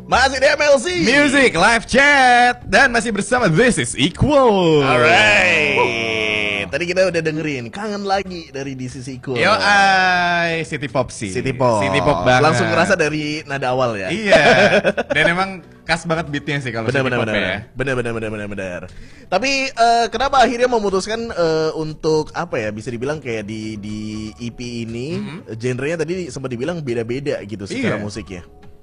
Masih di MLC Music Live Chat. Dan masih bersama This is Equal. Alright. Tadi kita udah dengerin Kangen Lagi dari This is Equal. Yo, City Pop sih. City Pop banget. Langsung ngerasa dari nada awal ya. Iya. Dan emang khas banget beatnya sih kalau City Pop ya. Bener. Tapi kenapa akhirnya memutuskan untuk apa ya, bisa dibilang kayak di EP ini genrenya tadi sempat dibilang beda-beda gitu secara musiknya.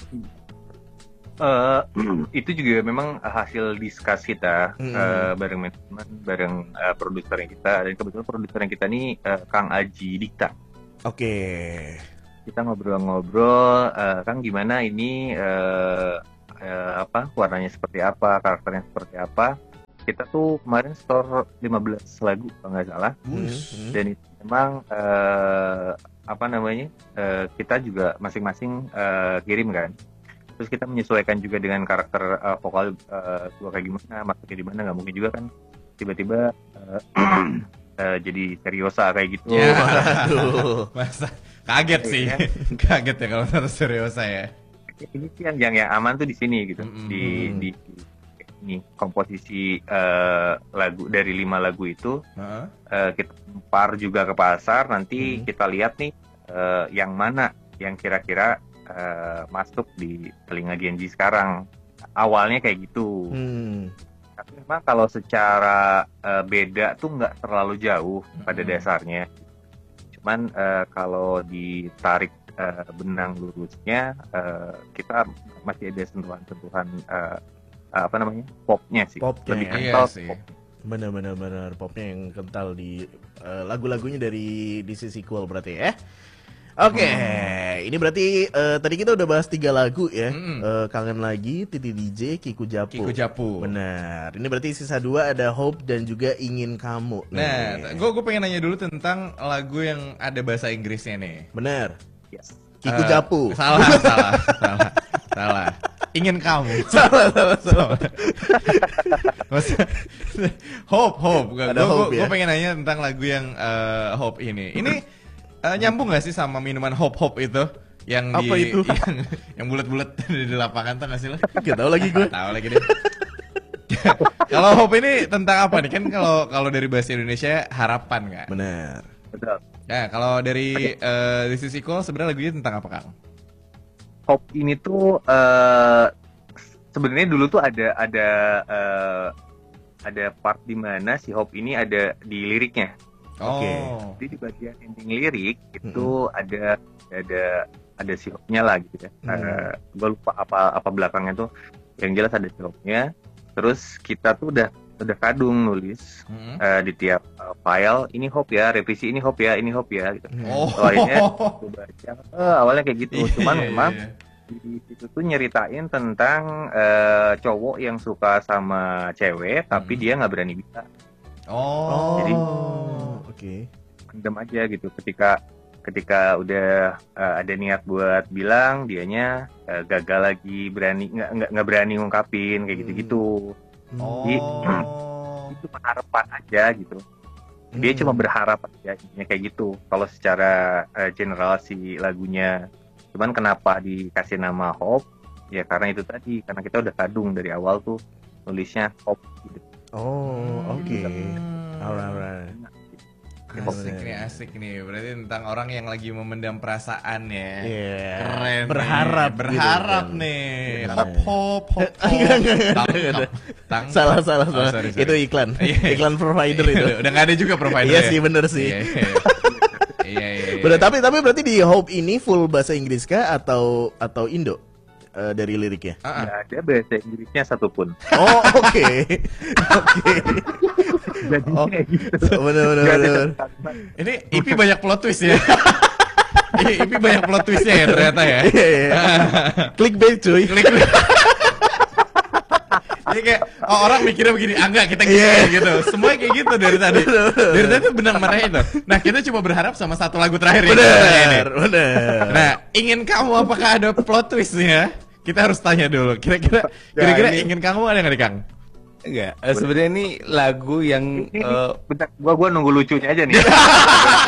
Itu juga memang hasil discuss kita bareng manajemen, bareng produser kita, dan kebetulan produser kita nih Kang Aji Dikta. Oke. Kita ngobrol-ngobrol, Kang gimana ini warnanya seperti apa, karakternya seperti apa. Kita tuh kemarin store 15 lagu kalau nggak salah, dan itu memang kita juga masing-masing kirim kan. Terus kita menyesuaikan juga dengan karakter vokal gua kayak gimana, masuknya di mana, nggak mungkin juga kan tiba-tiba jadi seriosa kayak gitu. Ya, aduh. Masa kaget sih, kaget ya kalau terus seriosa ya. Ini sih yang aman tuh di sini gitu, di ini komposisi lagu dari 5 lagu itu kita par juga ke pasar, nanti kita lihat nih yang mana yang kira-kira masuk di telinga Gen Z sekarang. Awalnya kayak gitu. Tapi memang kalau secara beda tuh nggak terlalu jauh pada dasarnya. Cuman kalau ditarik benang lurusnya, kita masih ada sentuhan-sentuhan popnya sih. Lebih kental sih. Bener popnya yang kental di lagu-lagunya dari This is Equal berarti ya. Oke, ini berarti tadi kita udah bahas 3 lagu ya. Kangen Lagi, Titi DJ, Kiku Japu. Benar. Ini berarti sisa 2 ada Hope dan juga Ingin Kamu. Nah, gue pengen nanya dulu tentang lagu yang ada bahasa Inggrisnya nih. Benar. Yes. Kiku Japu. Salah. Ingin Kamu. Salah. Hope. Gue Ya? pengen nanya tentang lagu yang Hope ini. Ini nyambung gak sih sama minuman Hope itu? Yang apa itu? yang bulat-bulat di lapangan, tuh gak sih lo? Gak tau lagi gue. Tahu lagi deh. Kalau Hope ini tentang apa nih? Kan kalau dari bahasa Indonesia harapan nggak? Benar. Betul. Nah, kalau dari This is Equal sebenarnya lagunya tentang apa, Kang? Hope ini tuh sebenarnya dulu tuh ada part di mana si Hope ini ada di liriknya. Oke. Jadi di bagian ending lirik itu ada si Hope-nya lah gitu ya. Gue lupa apa belakangnya tuh. Yang jelas ada si Hope-nya. Terus kita tuh udah kadung nulis di tiap file, ini Hope ya, revisi ini Hope ya gitu. Soalnya gue baca awalnya kayak gitu. Cuman memang di situ tuh nyeritain tentang cowok yang suka sama cewek tapi dia nggak berani bisa. Jadi pendem aja gitu. Ketika udah ada niat buat bilang, dianya gagal lagi, nggak berani ngungkapin kayak gitu. Jadi itu harapan aja gitu. Dia cuma berharap aja kayak gitu. Kalau secara general si lagunya. Cuman kenapa dikasih nama Hope? Ya karena itu tadi, karena kita udah kadung dari awal tuh nulisnya Hope gitu. Alright. Asik nih. Berarti tentang orang yang lagi memendam perasaan ya. Keren. Berharap gitu, nih. Bener. Hope. Salah. Sorry. Itu iklan. Iklan provider itu. Udah nggak ada juga provider. Iya sih, bener sih. Iya. Tapi berarti di Hope ini full bahasa Inggris kah atau Indo dari liriknya? Nggak ada bahasa Inggrisnya satupun. Oke. Jadi kayak gitu. Bener. Ini EP banyak plot twist ya. EP banyak plot twistnya ya ternyata ya. Iya. Clickbait cuy. Jadi kayak orang mikirnya begini, enggak kita gitu. Semuanya kayak gitu dari tadi. Dari tadi benang merah itu. Nah, kita cuma berharap sama satu lagu terakhir Bener. Nah, Ingin Kamu apakah ada plot twistnya? Kita harus tanya dulu. Kira-kira Ingin Kamu ada nggak nih, Kang? Enggak, sebenarnya ini lagu yang bentar, gua nunggu lucunya aja nih.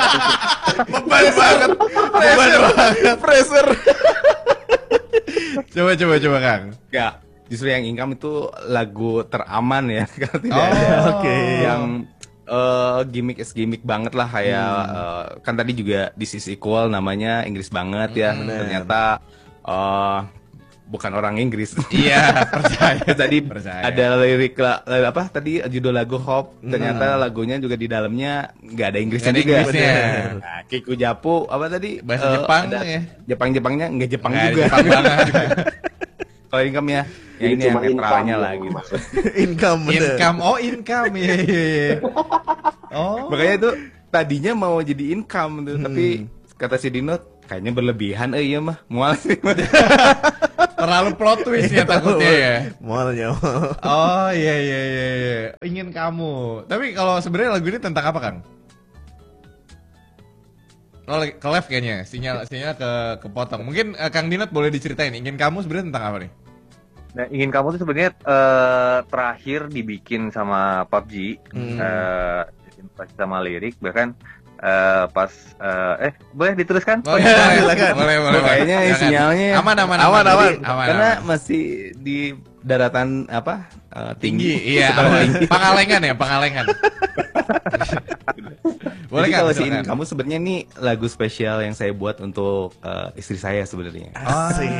Beban banget. Pressure. Coba Kang. Enggak, justru yang income itu lagu teraman ya. Karena tidak Oh, ada oke. yang gimmick banget lah kayak kan tadi juga This Is Equal namanya Inggris banget ya. Ternyata bukan orang Inggris. Iya, percaya. Tadi Percaya. ada lirik apa tadi judul lagu Hope, ternyata lagunya juga di dalamnya nggak ada Inggrisnya Nggak ada juga. Inggrisnya. Nah, Kiku Japu apa tadi? Bahasa Jepang ada ya. Jepang-Jepangnya nggak Jepang Nggak, juga. Jepang banget. Kalau income ya, ya ini yang netralnya lah gitu. Income bener. Income, iya. Oh, Makanya itu tadinya mau jadi income tuh, tapi kata si Dino kayaknya berlebihan, iya mah mual sih. terlalu plot twist ya takutnya ya. Mualnya. Oh iya. Ingin kamu. Tapi kalau sebenarnya lagu ini tentang apa Kang? Oh, ke live kayaknya. Sinyal kepotong. Mungkin Kang Dinot boleh diceritain Ingin kamu sebenarnya tentang apa nih? Nah, Ingin Kamu tuh sebenarnya terakhir dibikin sama PUBG, diinspirasi sama lirik, bahkan pas boleh diteruskan? Oh iya, silakan. boleh. Kayaknya Silakan. sinyalnya aman. Jadi, Aman. karena masih di daratan apa tinggi. Iya, Pangalengan. Boleh Jadi Kang, kalau si silakan. kamu sebenarnya ini lagu spesial yang saya buat untuk istri saya sebenarnya. Asik.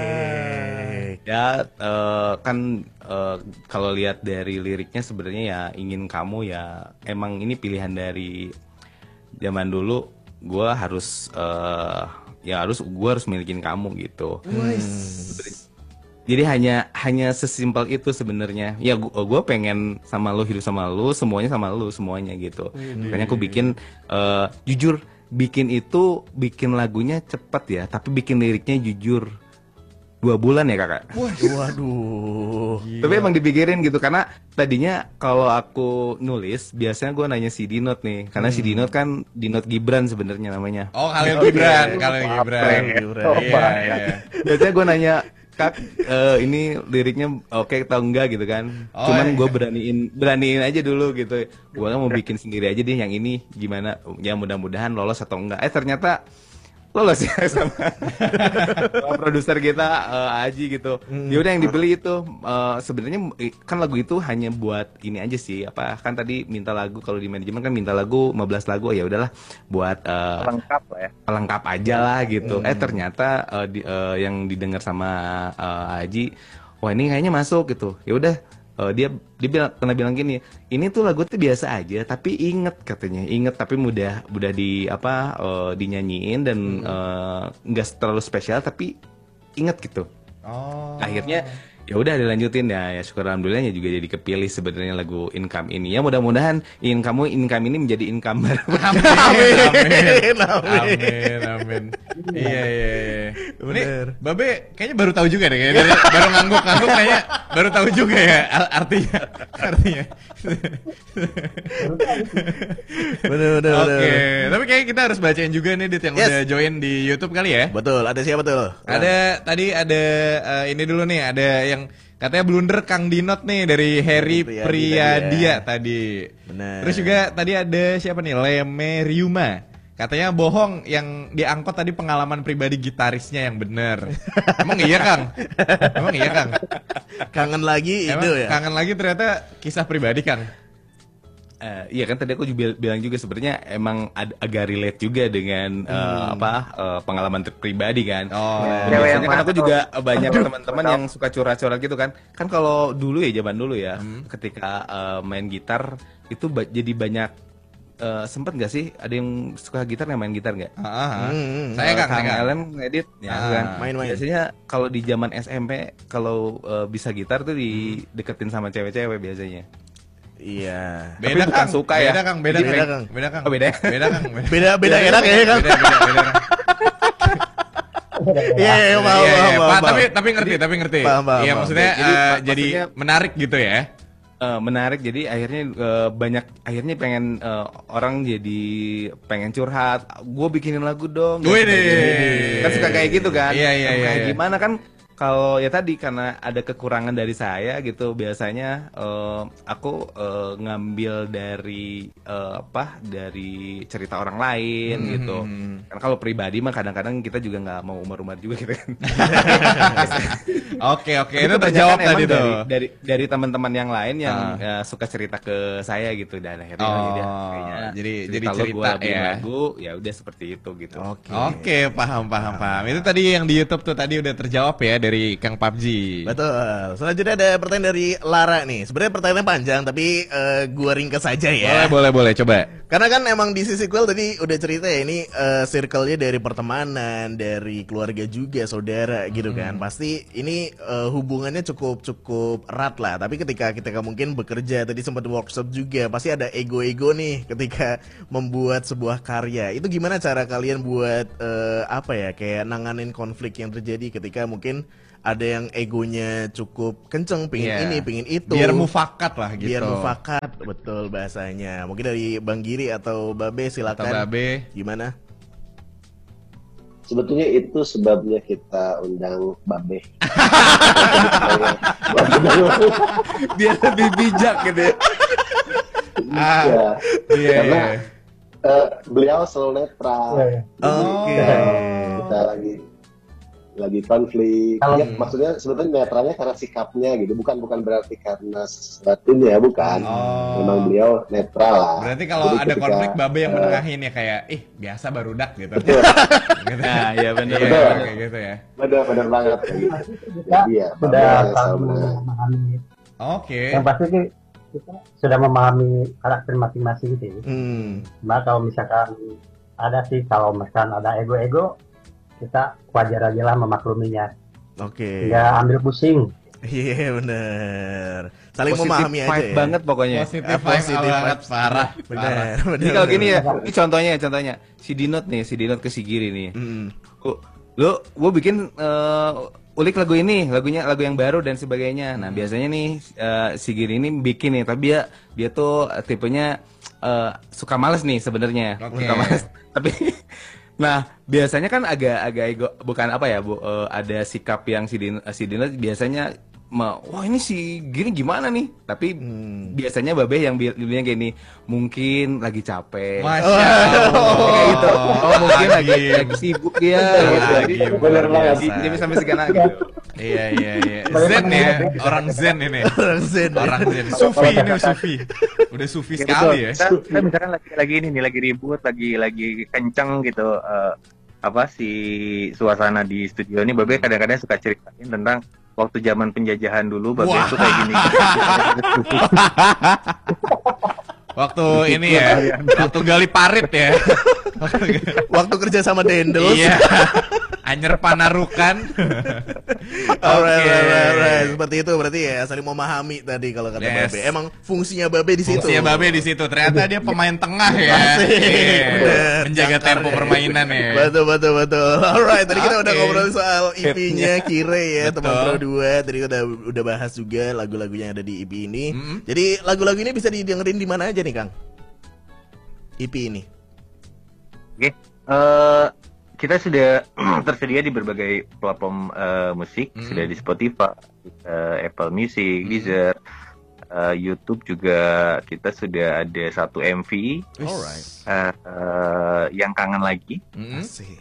Ya kan kalau lihat dari liriknya sebenarnya ya ingin kamu ya emang ini pilihan dari zaman dulu. Gue harus gue harus milikin kamu gitu. Jadi hanya sesimpel itu sebenarnya. Ya gue pengen sama lu, hidup sama lu, semuanya gitu. Makanya aku bikin jujur bikin lagunya cepet ya, tapi bikin liriknya jujur 2 bulan ya kakak. Waduh. Tapi emang dipikirin gitu karena tadinya kalau aku nulis biasanya gue nanya si Dinot nih, karena si Dinot kan Dinot Gibran sebenarnya namanya. Oh, Khalil Gibran. Iya. Biasanya gue nanya Kak, ini liriknya oke atau enggak gitu kan. Oh, Cuman iya. gue beraniin aja dulu gitu. Gue mau bikin sendiri aja deh yang ini gimana. Ya mudah-mudahan lolos atau enggak. Ternyata lolos ya sama produser kita Aji gitu. Ya udah yang dibeli itu sebenarnya kan lagu itu hanya buat ini aja sih. Apa kan tadi minta lagu kalau di manajemen kan minta lagu 15 lagu, ya udahlah buat Lengkap lah ya. lengkap aja lah gitu. Ternyata yang didengar sama Aji, wah ini kayaknya masuk gitu. Ya udah dia pernah bilang gini, ini tuh lagu tuh biasa aja, tapi inget katanya, tapi mudah dinyanyiin dan nggak terlalu spesial, tapi inget gitu. Oh. Akhirnya ya udah dilanjutin ya syukur alhamdulillahnya juga jadi kepilih sebenarnya lagu Income ini. Ya mudah-mudahan income ini menjadi income baru. Amin. Iya. Ini Babe kayaknya baru tahu juga deh, kayaknya baru ngangguk kayaknya baru tahu juga ya artinya. Bener. Oke, tapi kayaknya kita harus bacain juga nih Dit yang Yes. udah join di YouTube kali ya. Betul, ada siapa tuh? Tadi ada ini dulu nih, ada yang katanya blunder Kang Dinot nih dari Harry Priyadia tadi. Bener. Terus juga tadi ada siapa nih? Leme Ryuma. Katanya bohong yang diangkut tadi pengalaman pribadi gitarisnya yang bener. Emang iya Kang? Kangen lagi Emang itu ya. kangen lagi ternyata kisah pribadi Kang. Iya kan tadi aku juga bilang juga sebenarnya emang agak relate juga dengan pengalaman pribadi kan. Oh, Biasanya kan aku juga banyak teman-teman yang suka curhat-curhat gitu kan. Kan kalau dulu ya zaman dulu ya, ketika main gitar itu jadi banyak sempet nggak sih ada yang suka gitar yang main gitar nggak? Saya Kang. Ellen ngedit ya kan. Main-main. Biasanya kalau di zaman SMP kalau bisa gitar tuh dideketin sama cewek-cewek biasanya. Iya. Beda bukan Kang. suka ya. Beda Kang. Beda, Kang. Beda Kang. Oh, beda. Beda Kang. Beda enak ya kan? Beda. Iya, paham. Tapi ngerti. Paham. Iya, maksudnya Jadi, jadi menarik gitu ya. menarik jadi akhirnya akhirnya pengen orang jadi pengen curhat, gue bikinin lagu dong. Wih, Kan suka kayak gitu kan. Iya. Kayak gimana kan Kalau ya tadi karena ada kekurangan dari saya gitu, biasanya aku ngambil dari dari cerita orang lain gitu. Kan kalau pribadi mah kadang-kadang kita juga nggak mau umar-umar juga gitu kan. Oke, itu terjawab Kebanyakan tadi emang tuh. dari teman-teman yang lain yang suka cerita ke saya gitu, dan akhirnya Oh, ya udah, kayaknya jadi lo cerita gua bikin ya. lagu, ya udah seperti itu gitu. Oke, paham. Itu tadi yang di YouTube tuh tadi udah terjawab ya dari Kang PUBG. Betul. Selanjutnya ada pertanyaan dari Lara nih. Sebenarnya pertanyaannya panjang, tapi gua ringkas saja ya. Boleh, coba. Karena kan emang di sisi sequel tadi udah cerita ya, ini circle-nya dari pertemanan, dari keluarga juga, saudara gitu kan. Pasti ini hubungannya cukup erat lah. Tapi ketika kita mungkin bekerja, tadi sempat workshop juga, pasti ada ego-ego nih ketika membuat sebuah karya. Itu gimana cara kalian buat kayak nanganin konflik yang terjadi ketika mungkin ada yang egonya cukup kenceng, pingin ini, pingin itu. Biar mufakat lah gitu. Biar mufakat, betul bahasanya. Mungkin dari Bang Giri atau Babe silakan. Atau Babe. Gimana? Sebetulnya itu sebabnya kita undang Babe. Dia lebih bijak gitu ya. Karena beliau selalu netral. Oke. Kita lagi konflik. Ya, maksudnya sebetulnya netralnya karena sikapnya gitu, bukan berarti karena sesuatunya, bukan. Memang beliau netral lah. Berarti kalau Jadi ada ketika, konflik Babe yang menengahin ya kayak biasa barudak gitu. Betul. Gitu. Nah, iya benar. Iya, Betul. kayak gitu ya. Benar banget kayak gitu. Kita Jadi ya, sudah Babe yang tahu selalu memahami. Oke. Yang pasti sih kita sudah memahami karakter masing-masing sih. Nah, kalau misalkan ada sih, kalau misalkan ada ego-ego, kita wajar aja lah memakluminya. Oke. Nggak ambil pusing. Iya bener. Saling Positive memahami aja vibe ya. banget pokoknya. Positif Positive banget, vibes. parah. Bener. Jadi kalau gini ya, ini contohnya si Dinot ke si Giri nih. Gue bikin ulik lagu ini, lagu yang baru dan sebagainya. Nah biasanya nih si Giri ini bikin nih, tapi dia tuh tipenya suka males nih sebenarnya, suka males. Tapi nah biasanya kan agak ego, bukan apa ya bu, ada sikap yang si Dinot biasanya wah ini si Giri gimana nih, tapi biasanya Babe yang bilangnya gini, mungkin lagi capek. Masya Allah. Kayak gitu. Mungkin lagi sibuk ya. Gitu. Bener banget. Jadi sampai segana gitu. Iya. Zen ya, orang Zen ini. Orang Zen. Sufi ini Sufi. Udah Sufi sekali ya. Kita misalkan lagi ribut, lagi kenceng gitu, si suasana di studio ini, Babe kadang-kadang suka ceritain tentang waktu zaman penjajahan dulu, Babe itu kayak gini. Waktu ini ya, waktu gali parit ya. Waktu kerja sama Dendels. Iya. Anyer Panarukan. Alright. Seperti itu berarti ya, saling memahami tadi kalau kata Yes. Babe. Emang fungsinya Babe di situ. Fungsinya Babe di situ. Ternyata dia pemain tengah ya. Asik, Iya. bener. Menjaga Jangkar tempo ya. permainan ya. Betul. Alright, tadi kita udah Oke. ngobrol soal EP-nya Kire ya, Betul. teman Pro 2. Tadi udah bahas juga lagu-lagunya yang ada di EP ini. Jadi lagu-lagu ini bisa didengerin di mana aja nih, Kang? EP ini. Oke, kita sudah tersedia di berbagai platform musik, sudah di Spotify, Apple Music, Deezer, YouTube juga. Kita sudah ada satu MV, Alright. yang kangen lagi. Asik.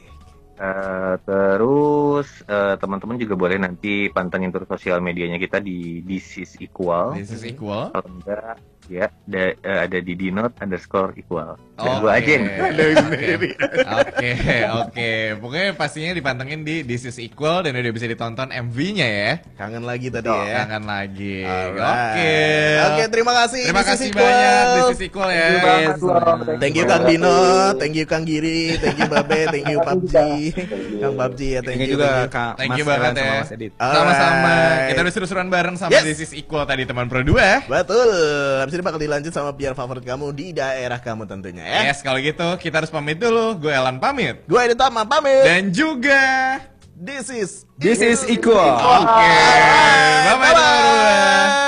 Terus teman-teman juga boleh nanti pantengin terus sosial medianya kita di This is Equal. This is equal. Kalau enggak ya ada di dinot_equal. Oke. Gua aja nih. Oke. Pokoknya pastinya dipantengin di This is Equal dan udah bisa ditonton MV-nya ya. Kangen lagi tadi ya. Kangen lagi. Alright. Oke, terima kasih. Terima This is kasih Equal. banyak This is Equal ya. Thank you Kang Dino, thank you Kang Giri, thank you Babe, thank you PUBG. Kang PUBG ya, thank you. juga Kak Thank you Mas banget Elan sama ya. Mas Edit. Sama-sama. Alright. Kita udah seru-seruan bareng sama Yes. This is Equal tadi teman Pro 2. Betul. Habis ini bakal dilanjut sama biar favorit kamu di daerah kamu tentunya ya. Yes, kalau gitu kita harus pamit dulu. Gue Elan pamit. Gue Edi Tama pamit. Dan juga This is Equal. Oke. Bye-bye. Bye-bye.